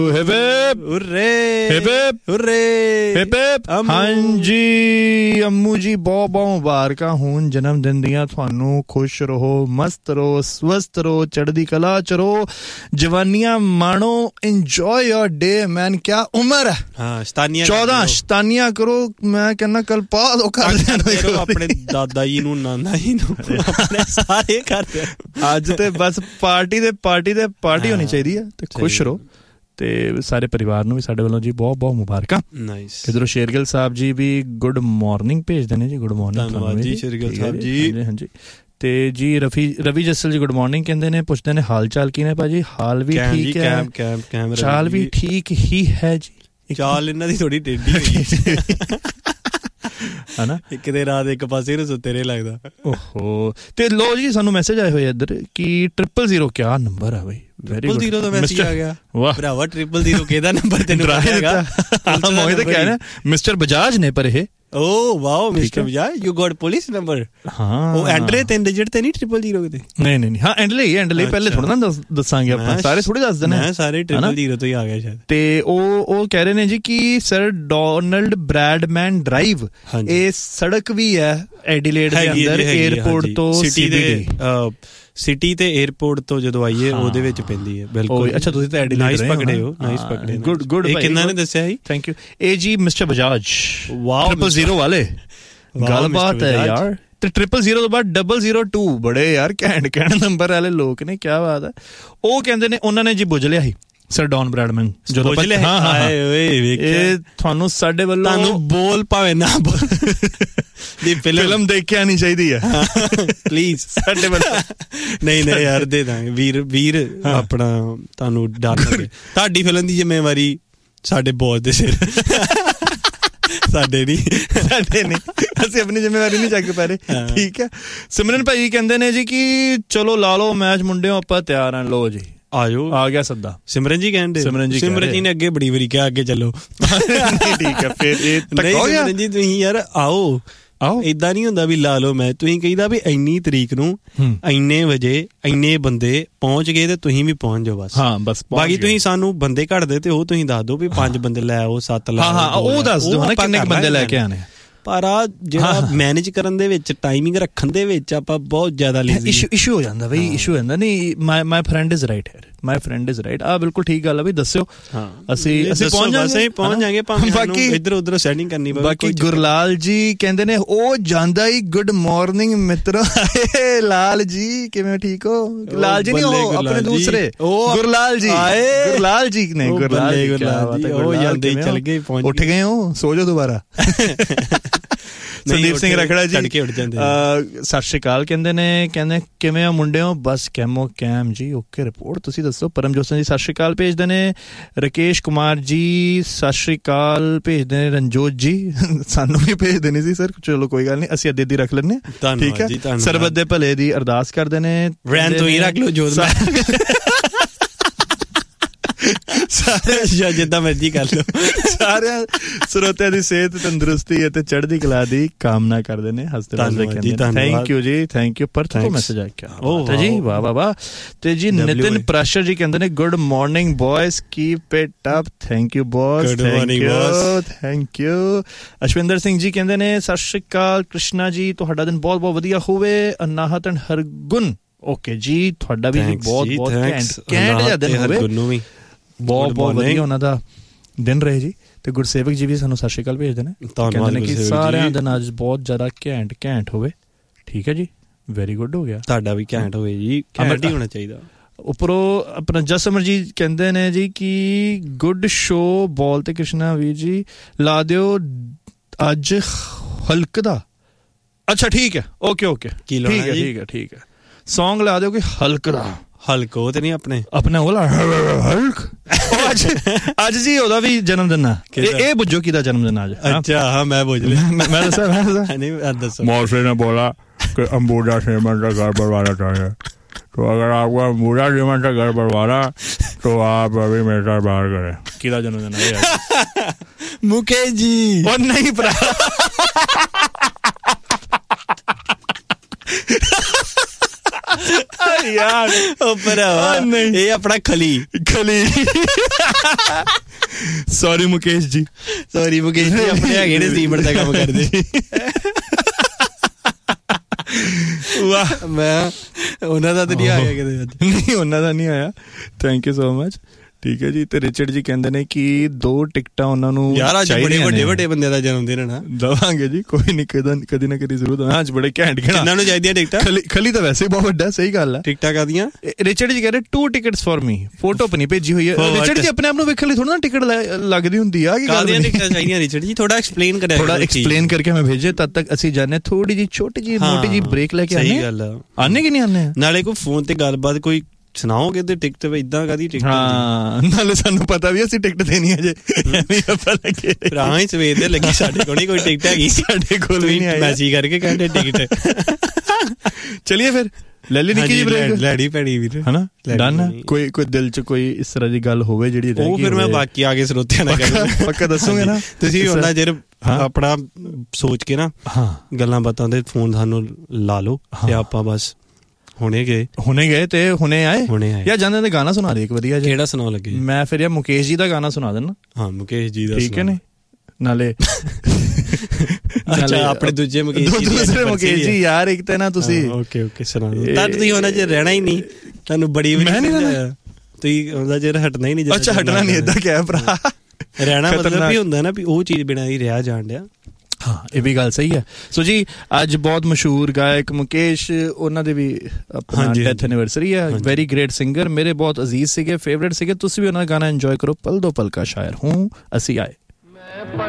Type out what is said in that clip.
ਹਾਂਜੀ ਅੰਮੂ ਜੀ ਬਹੁਤ ਬਹੁਤ ਮੁਬਾਰਕਾਂ ਹੋਣ ਜਨਮ ਦਿਨ ਦੀਆਂ ਤੁਹਾਨੂੰ। ਖੁਸ਼ ਰਹੋ, ਮਸਤ ਰਹੋ, ਸਵਸਥ ਰਹੋ, ਚੜ੍ਹਦੀ ਕਲਾ ਚ ਰਹੋ, ਜਵਾਨੀਆਂ ਮਾਣੋ, ਇੰਜੋਏ योर डे मैन। क्या उम्र है? हाँ, 14 शतानियां करो। मैं कहना कल पास अपने दादा जी नू नाना जी नू अपने सारे करते अज ते बस पार्टी होनी चाहिए ते खुश रहो ਤੇ ਸਾਰੇ ਪਰਿਵਾਰ ਨੂੰ ਵੀ ਸਾਡੇ ਵੱਲੋਂ ਜੀ ਬਹੁਤ ਬਹੁਤ ਮੁਬਾਰਕਾਂ। ਨਾਈਸ। ਇਧਰੋਂ ਸ਼ੇਰਗਿਲ ਸਾਹਿਬ ਜੀ ਵੀ ਗੁੱਡ ਮਾਰਨਿੰਗ ਭੇਜਦੇ ਨੇ ਜੀ। ਗੁੱਡ ਮਾਰਨਿੰਗ, ਧੰਨਵਾਦ ਜੀ ਸ਼ੇਰਗਿਲ ਸਾਹਿਬ ਜੀ। ਹਾਂਜੀ ਤੇ ਜੀ ਰਵੀ ਜੱਸਲ ਜੀ ਗੁੱਡ ਮਾਰਨਿੰਗ ਕਹਿੰਦੇ ਨੇ, ਪੁੱਛਦੇ ਨੇ ਹਾਲ ਚਾਲ ਕੀ ਨੇ ਭਾਜੀ। ਹਾਲ ਵੀ ਠੀਕ ਹੈ, ਚਾਲ ਵੀ ਠੀਕ ਹੀ ਹੈ ਜੀ। ਚਾਲ ਇਹਨਾਂ ਦੀ ਥੋੜੀ ਟੇਢੀ ਹੋਈ ਹੈ ਨਾ, ਇੱਕ ਦੇ ਰਾਤ ਇੱਕ ਪਾਸੇ ਨੂੰ ਸੁੱਤੇ ਰਹੇ ਲੱਗਦਾ। ਓਹੋ। ਤੇ ਲੋ ਜੀ ਸਾਨੂੰ ਮੈਸੇਜ ਆਏ ਹੋਏ ਇੱਧਰ ਕਿ 000 ਕਿਆ ਨੰਬਰ ਹੈ ਬਈ। 000 ਦਾ ਮੈਸੇਜ ਆ ਗਿਆ। ਵਾਹ ਭਰਾਵਾ, 000 ਕਿਹਦਾ ਨੰਬਰ ਤੈਨੂੰ ਹੈਗਾ? ਮੋਹਿਤ ਕਹਿ ਰਿਹਾ ਮਿਸਟਰ ਬਜਾਜ ਨੇ ਪਰ ਇਹ। ਓ wow mister Bajaj, you goat police number. ਹਾਂ ਉਹ ਐਂਡਲੇ 3 ਡਿਜਿਟ ਤੇ ਨਹੀਂ 000 ਤੇ। ਨਹੀਂ ਹਾਂ ਐਂਡਲੇ ਪਹਿਲੇ ਥੋੜਾ ਨਾ ਦੱਸਾਂਗੇ ਆਪਾਂ, ਸਾਰੇ ਥੋੜੇ ਦੱਸ ਦੇਣੇ। ਮੈਂ ਸਾਰੇ 000 ਤੋਂ ਹੀ ਆ ਗਿਆ ਸ਼ਾਇਦ। ਤੇ ਉਹ ਕਹਿ ਰਹੇ ਨੇ ਜੀ ਕਿ ਸਰ ਡੋਨਲਡ ਬ੍ਰੈਡਮੈਨ ਡਰਾਈਵ ਇਹ ਸੜਕ ਵੀ ਹੈ ਐਡੀਲੇਡ ਦੇ ਅੰਦਰ, ਏਅਰਪੋਰਟ ਤੋਂ ਸਿਟੀ ਤੇ ਏਅਰਪੋਰਟ ਤੋਂ ਜਦੋਂ ਆਈਏ ਉਹਦੇ ਵਿੱਚ ਪੈਂਦੀ ਹੈ। ਬਿਲਕੁਲ। ਅੱਛਾ ਤੁਸੀਂ ਤਾਂ ਐਡੀਲੇਡ ਨਾਈਸ ਪਕੜੇ ਹੋ, ਨਾਈਸ ਪਕੜੇ। ਗੁੱਡ। ਇਹ ਕਿੰਨਾ ਨੇ ਦੱਸਿਆ ਸੀ? Thank you. ਇਹ ਜੀ ਮਿਸਟਰ ਬਜਾਜ। ਵਾਓ 000 ਵਾਲੇ ਗੱਲ ਬਾਤ ਹੈ ਯਾਰ। ਤੇ 000 ਤੋਂ ਬਾਅਦ 002 ਬੜੇ ਯਾਰ ਘੈਂਟ ਨੰਬਰ ਵਾਲੇ ਲੋਕ ਨੇ, ਕਿਆ ਬਾਤ ਹੈ। ਉਹ ਕਹਿੰਦੇ ਨੇ ਉਹਨਾਂ ਨੇ ਜੀ ਬੁੱਝ ਲਿਆ ਸੀ ਸਰ ਡੌਨ ਬ੍ਰੈਡਮੈਨ ਜਦੋਂ ਇਹ ਤੁਹਾਨੂੰ ਸਾਡੇ ਵੱਲੋਂ ਤੁਹਾਨੂੰ ਬੋਲ ਭਾਵੇਂ ਨਾ ਬੋਲ ਦੀ ਫਿਲਮ ਦੇਖਿਆ ਨਹੀਂ ਚਾਹੀਦੀ ਹੈ ਪਲੀਜ਼ ਸਾਡੇ ਵੱਲੋਂ। ਨਹੀਂ ਯਾਰ ਦੇ ਦਾਂਗੇ ਵੀਰ ਆਪਣਾ ਤੁਹਾਨੂੰ ਡਰ ਲੱਗੇ। ਤੁਹਾਡੀ ਫਿਲਮ ਦੀ ਜ਼ਿੰਮੇਵਾਰੀ ਸਾਡੇ ਬੌਸ ਦੇ ਸਿਰ। ਸਾਡੇ ਨਹੀਂ ਅਸੀਂ ਆਪਣੀ ਜ਼ਿੰਮੇਵਾਰੀ ਨਹੀਂ ਚੱਕ ਪਾ ਰਹੇ। ਠੀਕ ਹੈ। ਸਿਮਰਨ ਭਾਈ ਕਹਿੰਦੇ ਨੇ ਜੀ ਕਿ ਚਲੋ ਲਾ ਲਓ ਮੈਚ ਮੁੰਡਿਓ, ਆਪਾਂ ਤਿਆਰ ਹਾਂ। ਲੋ ਜੀ ਆਜੋ, ਆ ਗਿਆ ਸੱਦਾ। ਸਿਮਰਨ ਜੀ ਕਹਿੰਦੇ, ਸਿਮਰਨ ਜੀ ਨੇ ਅੱਗੇ ਬੜੀ ਵਾਰੀ ਕਿਹਾ ਅੱਗੇ ਚੱਲੋ। ਠੀਕ ਹੈ ਫਿਰ ਇਹ ਸਿਮਰਨ ਜੀ ਤੁਸੀਂ ਯਾਰ ਆਓ। ਏਦਾਂ ਨੀ ਹੁੰਦਾ ਵੀ ਲਾ ਲਓ ਮੈਂ, ਤੁਸੀਂ ਕਹੀਦਾ ਵੀ ਇੰਨੀ ਤਰੀਕ ਨੂੰ ਇੰਨੇ ਵਜੇ ਇੰਨੇ ਬੰਦੇ ਪਹੁੰਚ ਗਏ ਤੇ ਤੁਸੀਂ ਵੀ ਪਹੁੰਚ ਜਾਓ ਬਸ। ਹਾਂ ਬਸ। ਬਾਕੀ ਤੁਸੀਂ ਸਾਨੂੰ ਬੰਦੇ ਘੱਟਦੇ ਤੇ ਉਹ ਤੁਸੀਂ ਦੱਸ ਦਿਓ ਵੀ 5 ਬੰਦੇ ਲੈ ਆਓ, 7 ਲੈ ਆਓ। ਹਾਂ ਉਹ ਦੱਸ ਦਿਓ ਨਾ ਕਿੰਨੇ ਬੰਦੇ ਲੈ ਕੇ ਆਣੇ। ਪਰ ਆ ਜਿਹੜਾ ਮੈਨੇਜ ਕਰਨ ਦੇ ਵਿੱਚ, ਟਾਈਮਿੰਗ ਰੱਖਣ ਦੇ ਵਿੱਚ ਆਪਾਂ ਬਹੁਤ ਜ਼ਿਆਦਾ ਇਸ਼ੂ ਹੋ ਜਾਂਦਾ ਬਈ। ਇਸ਼ੂ ਹੋ ਜਾਂਦਾ। ਨਹੀਂ my friend is right hair, my friend is right. ਆ ਬਿਲਕੁਲ ਠੀਕ ਗੱਲ ਆ ਬਈ। ਦੱਸਿਓ ਅਸੀਂ ਪਹੁੰਚ ਜਾਵਾਂਗੇ। ਬਾਕੀ ਇੱਧਰ ਉੱਧਰ ਸੈਟਿੰਗ ਕਰਨੀ ਪਵੇ। ਬਾਕੀ ਗੁਰਲਾਲ ਜੀ ਕਹਿੰਦੇ ਨੇ ਉਹ ਜਾਂਦਾ ਹੀ ਗੁੱਡ ਮਾਰਨਿੰਗ ਮਿੱਤਰੋ। ਲਾਲ ਜੀ ਕਿਵੇਂ ਠੀਕ ਹੋ? ਲਾਲ ਜੀ ਨਹੀਂ, ਉਹ ਆਪਣੇ ਦੂਸਰੇ ਗੁਰਲਾਲ ਜੀ ਨੇ। ਗੁਰਲਾਲ ਜੀ ਉਹ ਜਾਂਦੇ ਹੀ ਚਲ ਗਏ, ਉੱਠ ਗਏ ਹੋ, ਸੋ ਜਾਓ ਦੁਬਾਰਾ। ਸੰਦੀਪ ਸਿੰਘ ਰਖੜਾ ਜੀ ਸਤਿ ਸ਼੍ਰੀ ਅਕਾਲ ਕਹਿੰਦੇ ਨੇ, ਕਹਿੰਦੇ ਕਿਵੇਂ ਆ ਮੁੰਡਿਓ? ਬਸ ਕੈਮੋ ਕੈਮ ਜੀ, ਓਕੇ ਰਿਪੋਰਟ। ਤੁਸੀਂ ਦੱਸੋ। ਪਰਮਜੋਤ ਸਿੰਘ ਜੀ ਸਤਿ ਸ਼੍ਰੀ ਅਕਾਲ ਭੇਜਦੇ ਨੇ। ਰਕੇਸ਼ ਕੁਮਾਰ ਜੀ ਸਤਿ ਸ਼੍ਰੀ ਅਕਾਲ ਭੇਜਦੇ ਨੇ। ਰਣਜੋਤ ਜੀ ਸਾਨੂੰ ਵੀ ਭੇਜਦੇ ਨੇ ਸੀ ਸਰ, ਚਲੋ ਕੋਈ ਗੱਲ ਨਹੀਂ, ਅਸੀਂ ਅੱਧੀ ਰੱਖ ਲੈਂਦੇ ਹਾਂ। ਠੀਕ ਹੈ। ਸਰਬਤ ਦੇ ਭਲੇ ਦੀ ਅਰਦਾਸ ਕਰਦੇ ਨੇ। ਰਹਿਣ ਤੋਂ ਹੀ ਰੱਖ ਲਓ ਜੋਤ ਸਾਰੇ ਜਿੱਦਾਂ ਮਰਜ਼ੀ ਕਰ ਲਓ। ਸਾਰਿਆਂ ਸਰੋਤਿਆਂ ਦੀ ਸਿਹਤ, ਤੰਦਰੁਸਤੀ ਅਤੇ ਚੜ੍ਹਦੀ ਕਲਾ ਦੀ ਕਾਮਨਾ ਕਰਦੇ ਨੇ। ਹੱਸਦੇ ਕਹਿੰਦੇ ਥੈਂਕ ਯੂ ਜੀ, ਥੈਂਕ ਯੂ। ਪਰ ਤੋਂ ਮੈਸੇਜ ਆ ਗਿਆ ਜੀ, ਵਾਹ ਵਾਹ ਵਾਹ। ਤੇ ਜੀ ਨਿਤਿਨ ਪ੍ਰਾਸ਼ਰ ਜੀ ਕਹਿੰਦੇ ਨੇ good morning ਬॉयਜ਼, keep it up. Thank you ਬॉस, thank you. ਅਸ਼ਵਿੰਦਰ Singh ji ਕਹਿੰਦੇ ਨੇ ਸਤਿ ਸ਼੍ਰੀ ਅਕਾਲ ਕ੍ਰਿਸ਼ਨਾ ਜੀ, ਤੁਹਾਡਾ ਦਿਨ ਬਹੁਤ ਬਹੁਤ ਵਧੀਆ ਹੋਵੇ। ਅਨਾਹਤ ਐਂਡ ਹਰਗੁਣ ਓਕੇ ਜੀ, ਤੁਹਾਡਾ ਵੀ ਬਹੁਤ ਬਹੁਤ ਘੈਂਟ ਜਿਹਾ ਦਿਨ ਹੋਵੇ। ਬਹੁਤ ਬਹੁਤ ਵਧੀਆ ਉਹਨਾਂ ਦਾ ਦਿਨ ਰਹੇ ਜੀ। ਤੇ ਗੁਰਸੇਵਕ ਜੀ ਵੀ ਸਾਨੂੰ ਸਤਿ ਸ਼੍ਰੀ ਅਕਾਲ ਭੇਜਦੇ ਨੇ, ਕਹਿੰਦੇ ਨੇ ਕਿ ਸਾਰਿਆਂ ਦਾ ਅੱਜ ਬਹੁਤ ਜ਼ਿਆਦਾ ਘੈਂਟ ਹੋਵੇ। ਠੀਕ ਹੈ ਜੀ, ਵੈਰੀ ਗੁੱਡ ਹੋ ਗਿਆ। ਤੁਹਾਡਾ ਵੀ ਘੈਂਟ ਹੋਵੇ ਜੀ, ਘੈਂਟ ਹੀ ਹੋਣਾ ਚਾਹੀਦਾ। ਉੱਪਰੋਂ ਆਪਣਾ ਜਸਮਰ ਜੀ ਕਹਿੰਦੇ ਨੇ ਜੀ ਕਿ ਗੁੱਡ ਸ਼ੋ ਬੋਲ ਤੇ ਕ੍ਰਿਸ਼ਨਾ ਵੀਰ ਜੀ ਲਾ ਦਿਓ ਅੱਜ ਹਲਕ ਦਾ। ਅੱਛਾ ਠੀਕ ਹੈ, ਓਕੇ ਠੀਕ ਹੈ। ਸੌਂਗ ਲਾ ਦਿਓ ਕਿ ਹਲਕ ਦਾ। ਹਲਕ ਉਹ ਤੇ ਨਹੀਂ ਆਪਣੇ ਉਹ ਹਲਕ। ਅੱਜ ਜੀ ਉਹਦਾ ਵੀ ਜਨਮ ਦਿਨ ਆ। ਇਹ ਬੁੱਝੋ ਕਿਹਦਾ ਜਨਮ ਦਿਨ ਅੱਜ? ਅੱਛਾ ਹਾਂ ਮੈਂ ਬੁੱਝ ਲਿਆ। ਮੈਂ ਦੱਸਾਂ मौसे ने बोला कि अंबुजा सीमेंट का घर बनवाना चाहिए, तो अगर आपको अंबुजा सीमेंट का घर बनवाना तो आप अभी मेरे साथ बाहर करें। किहदा जन्म दिन है? मुकेश जी। और नहीं भरा ਯਾਰ ਉਹ ਭਰਾਵਾ ਇਹ ਆਪਣਾ ਖਲੀ ਸੌਰੀ ਮੁਕੇਸ਼ ਜੀ ਆਪਣੇ ਹੈਗੇ ਨੇ ਸੀਮੈਂਟ ਦਾ ਕੰਮ ਕਰਦੇ। ਵਾਹ, ਮੈਂ ਉਹਨਾਂ ਦਾ ਤਾਂ ਨਹੀਂ ਆਇਆ ਕਿਤੇ ਅੱਜ। ਨਹੀਂ ਉਹਨਾਂ ਦਾ ਨਹੀਂ ਆਇਆ, ਥੈਂਕ ਯੂ ਸੋ ਮਚ। ਠੀਕ ਹੈ ਜੀ। ਤੇ ਰਿਚਰਡ ਜੀ ਕਹਿੰਦੇ ਨੇ ਕਿ 2 ਟਿਕਟਾਂ ਉਹਨਾਂ ਨੂੰ ਯਾਰ ਅੱਜ ਬੜੇ ਵੱਡੇ ਬੰਦਿਆਂ ਦਾ ਜਨਮ ਦਿਨ ਹੈ ਨਾ, ਦਵਾਂਗੇ ਜੀ, ਕੋਈ ਨਹੀਂ, ਕਦੀ ਨਾ ਕਦੀ ਜ਼ਰੂਰ ਦਵਾਂ। ਅੱਜ ਬੜੇ ਘੈਂਟ ਕਿਹਨਾਂ ਨੂੰ ਚਾਹੀਦੀਆਂ ਟਿਕਟਾਂ? ਖਲੀ ਤਾਂ ਵੈਸੇ ਬਹੁਤ ਵੱਡਾ, ਸਹੀ ਗੱਲ ਹੈ। ਟਿਕਟਾਂ ਕਾਦੀਆਂ? ਰਿਚਰਡ ਜੀ ਕਹਿ ਰਹੇ 2 tickets ਫॉर मी, ਫੋਟੋ ਆਪਣੀ ਭੇਜੀ ਹੋਈ ਹੈ। ਰਿਚਰਡ ਜੀ ਆਪਣੇ ਆਪ ਨੂੰ ਵੇਖਣ ਲਈ ਥੋੜਾ ਨਾ ਟਿਕਟ ਲੱਗਦੀ ਹੁੰਦੀ ਆ। ਕਾਹਦੀਆਂ ਟਿਕਟਾਂ ਚਾਹੀਦੀਆਂ ਰਿਚਰਡ ਜੀ? ਥੋੜਾ ਐਕਸਪਲੇਨ ਕਰਿਆ, ਥੋੜਾ ਐਕਸਪਲੇਨ ਕਰਕੇ ਮੈਂ ਭੇਜੇ। ਤਦ ਤੱਕ ਅਸੀਂ ਜਾਣੇ ਥੋੜੀ ਜੀ ਛੋਟੀ ਜੀ ਮੋਟੀ ਜੀ ਬ੍ਰੇਕ ਲੈ ਕੇ ਆਨੇ। ਸਹੀ ਗੱਲ ਆਨੇ ਕਿ ਨਹੀਂ ਆਨੇ? ਨਾਲੇ ਕੋਈ ਫੋਨ ਤੇ ਗੱਲਬਾਤ ਕੋਈ ਸੁਣਾਓਗੇ ਤੇ ਟਿਕਟ ਇਦਾਂ ਕਾਦੀ ਟਿਕਟ? ਹਾਂ, ਨਾਲੇ ਸਾਨੂੰ ਪਤਾ ਵੀ ਅਸੀਂ ਟਿਕਟ ਦੇਣੀ ਅਜੇ, ਐਵੇਂ ਆਪਾਂ ਲੱਗੇ ਭਰਾ ਹੀ ਸਵੇਰ ਦੇ ਲੱਗੀ, ਸਾਡੇ ਕੋਲ ਨਹੀਂ ਕੋਈ ਟਿਕਟ ਹੈਗੀ, ਸਾਡੇ ਕੋਲ ਵੀ ਨਹੀਂ ਆਈ। ਮੈਸੇਜ ਕਰਕੇ ਕਹਿੰਦੇ ਟਿਕਟ। ਚਲਿਏ ਫਿਰ ਲੈ ਲਈ ਨਿੱਕੀ ਜੀ ਬ੍ਰੇਕ, ਲੈਣੀ ਪੈਣੀ ਵੀਰ, ਹਨਾ? ਡਨ। ਕੋਈ ਦਿਲ ਚ ਕੋਈ ਇਸ ਤਰ੍ਹਾਂ ਦੀ ਗੱਲ ਹੋਵੇ ਜਿਹੜੀ ਰਹਿ ਗਈ, ਉਹ ਫਿਰ ਮੈਂ ਬਾਕੀ ਆ ਕੇ ਸਰੋਤਿਆਂ ਨਾਲ ਕਰਾਂਗਾ, ਪੱਕਾ ਦੱਸੋਗੇ ਨਾ ਤੁਸੀਂ? ਉਹਨਾਂ ਚਿਰ ਆਪਣਾ ਸੋਚ ਕੇ ਨਾ ਗੱਲਾਂ ਬਾਤਾਂ ਦੇ ਫੋਨ ਸਾਨੂੰ ਲਾ ਲਓ ਤੇ ਆਪਾਂ ਬਸ ਹੁਣੇ ਗਏ ਤੇ ਹੁਣੇ ਆਏ ਯਾਰ। ਜਾਂਦੇ ਤੇ ਗਾਣਾ ਸੁਣਾ ਦੇ ਇੱਕ ਵਧੀਆ ਜਿਹਾ। ਕਿਹੜਾ ਸੁਣਾਉਣ ਲੱਗੇ? ਮੈਂ ਫਿਰ ਯਾਰ ਮੁਕੇਸ਼ ਜੀ ਦਾ ਗਾਣਾ ਸੁਣਾ ਦੇਣਾ। ਹਾਂ, ਮੁਕੇਸ਼ ਜੀ ਦਾ, ਠੀਕ ਹੈ ਨੇ? ਨਾਲੇ ਅੱਛਾ, ਆਪਣੇ ਦੂਜੇ ਮੁਕੇਸ਼ ਜੀ ਯਾਰ, ਇੱਕ ਤਾਂ ਨਾ ਤੁਸੀਂ ਓਕੇ ਸੁਣਾ ਦਿਓ। ਤਾਂ ਤੁਸੀਂ ਉਹਨਾਂ ਚ ਰਹਿਣਾ ਹੀ ਨਹੀਂ, ਤੁਹਾਨੂੰ ਬੜੀ ਮੈਂ ਨਹੀਂ ਤੁਸੀਂ ਉਹਦਾ ਚਿਰ ਹਟਣਾ ਹੀ ਨਹੀਂ। ਅੱਛਾ, ਹਟਣਾ ਨਹੀਂ, ਏਦਾਂ ਕਿਹਾ ਭਰਾ? ਰਹਿਣਾ ਮਤਲਬ ਵੀ ਹੁੰਦਾ ਨਾ ਵੀ ਉਹ ਚੀਜ਼ ਬਿਨਾਂ ਹੀ ਰਿਹਾ ਜਾਣ ਡਿਆ। ਹਾਂ, ਇਹ ਵੀ ਗੱਲ ਸਹੀ ਹੈ। ਸੋ ਜੀ, ਅੱਜ ਬਹੁਤ ਮਸ਼ਹੂਰ ਗਾਇਕ ਮੁਕੇਸ਼, ਉਹਨਾਂ ਦੇ ਵੀ ਆਪਣਾ ਡੈਥ ਐਨੀਵਰਸਰੀ ਹੈ। ਵੈਰੀ ਗ੍ਰੇਟ ਸਿੰਗਰ, ਮੇਰੇ ਬਹੁਤ ਅਜ਼ੀਜ਼ ਸੀਗੇ, ਫੇਵਰੇਟ ਸੀਗੇ। ਤੁਸੀਂ ਵੀ ਉਹਨਾਂ ਦਾ ਗਾਣਾ ਇੰਜੋਏ ਕਰੋ। ਪਲ ਦੋ ਪਲ ਕਾ ਸ਼ਾਇਰ ਹੂੰ, ਅਸੀਂ ਆਏ।